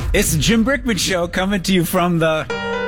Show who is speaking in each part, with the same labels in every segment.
Speaker 1: It's the Jim Brickman Show coming to you from the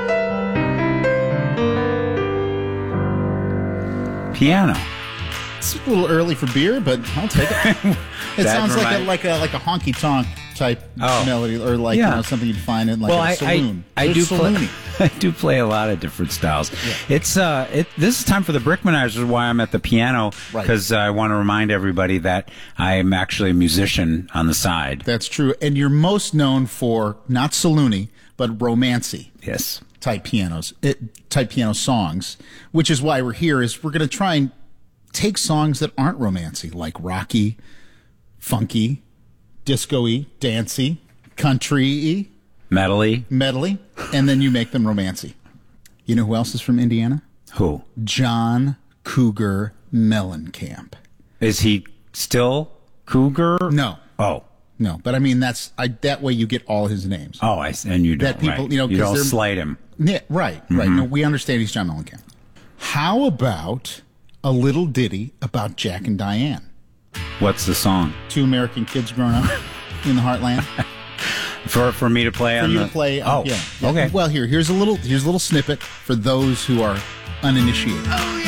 Speaker 1: piano.
Speaker 2: It's a little early for beer, but I'll take it. It sounds like a honky tonk type melody, or something you'd find in a saloon.
Speaker 1: I do play a lot of different styles. Yeah. This is time for the Brickmanizers. Why I'm at the piano, because I want to remind everybody that I am actually a musician on the side.
Speaker 2: That's true, and you're most known for not saloony but romancy.
Speaker 1: Yes.
Speaker 2: Type piano songs, which is why we're here. Is we're going to try and take songs that aren't romancy, like rocky, funky, disco-y, dancey, country-y, metally, and then you make them romancy. You know who else is from Indiana?
Speaker 1: Who?
Speaker 2: John Cougar Mellencamp.
Speaker 1: Is he still Cougar?
Speaker 2: No.
Speaker 1: Oh.
Speaker 2: No, but I mean that way you get all his names.
Speaker 1: Oh, and you don't.
Speaker 2: That people,
Speaker 1: right. You don't slight him.
Speaker 2: Yeah, right. No, we understand he's John Mellencamp. How about a little ditty about Jack and Diane?
Speaker 1: What's the song?
Speaker 2: Two American kids growing up in the heartland.
Speaker 1: For me to play on the...
Speaker 2: Oh, yeah. Okay. Well, here's a little snippet for those who are uninitiated.
Speaker 1: Oh,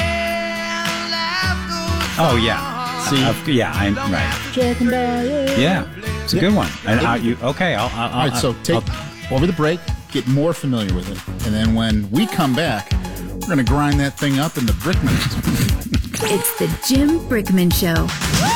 Speaker 1: yeah.
Speaker 2: See?
Speaker 1: I'm right.
Speaker 2: Jack and Diane.
Speaker 1: Yeah. It's a good one. And
Speaker 2: all right, so take over the break, get more familiar with it, and then when we come back, we're going to grind that thing up in the Brickman.
Speaker 3: It's the Jim Brickman Show.